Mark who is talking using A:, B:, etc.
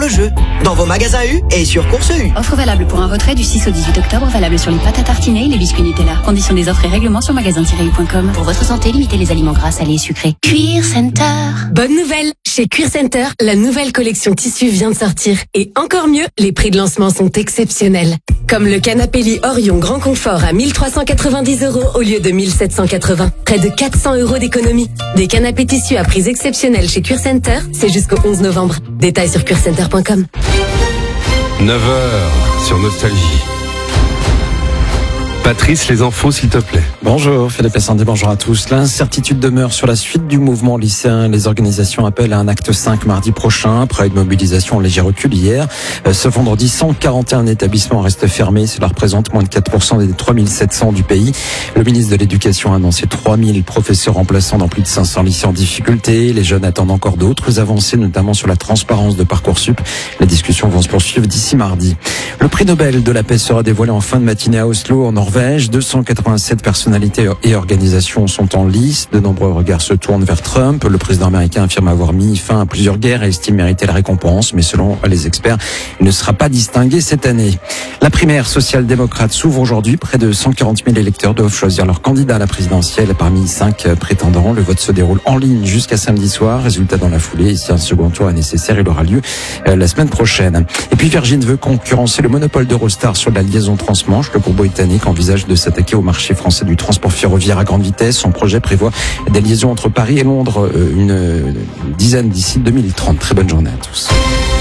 A: Le jeu, dans vos magasins U et sur Course U.
B: Offre valable pour un retrait du 6 au 18 octobre, valable sur les pâtes à tartiner et les biscuits Nutella. Conditions des offres et règlements sur magasin-u.com. Pour votre santé, limitez les aliments gras, salés et sucrés. Cuir Center.
C: Bonne nouvelle! Chez Cuir Center, la nouvelle collection tissu vient de sortir. Et encore mieux, les prix de lancement sont exceptionnels. Comme le canapé lit Orion Grand Confort à 1390 € au lieu de 1780. Près de 400 € d'économie. Des canapés tissus à prix exceptionnels chez Cuir Center, c'est jusqu'au 11 novembre. Détails sur cuircenter.com.
D: 9h sur Nostalgie. Patrice, les infos s'il te plaît.
E: Bonjour Philippe Sandy, bonjour à tous. L'incertitude demeure sur la suite du mouvement lycéen. Les organisations appellent à un acte 5 mardi prochain, après une mobilisation en léger recul hier. Ce vendredi, 141 établissements restent fermés. Cela représente moins de 4% des 3700 du pays. Le ministre de l'Éducation a annoncé 3000 professeurs remplaçants dans plus de 500 lycées en difficulté. Les jeunes attendent encore d'autres avancées, notamment sur la transparence de Parcoursup. Les discussions vont se poursuivre d'ici mardi. Le prix Nobel de la paix sera dévoilé en fin de matinée à Oslo, en Norvège. 287 personnalités et organisations sont en lice. De nombreux regards se tournent vers Trump. Le président américain affirme avoir mis fin à plusieurs guerres et estime mériter la récompense. Mais selon les experts, il ne sera pas distingué cette année. La primaire social-démocrate s'ouvre aujourd'hui. Près de 140 000 électeurs doivent choisir leur candidat à la présidentielle. Parmi 5 prétendants, le vote se déroule en ligne jusqu'à samedi soir. Résultat dans la foulée. Et si un second tour est nécessaire, il aura lieu la semaine prochaine. Et puis Virgin veut concurrencer le monopole d'Eurostar sur la liaison transmanche. Le groupe britannique envisage de s'attaquer au marché français du transport ferroviaire à grande vitesse. Son projet prévoit des liaisons entre Paris et Londres, une dizaine d'ici 2030. Très bonne journée à tous.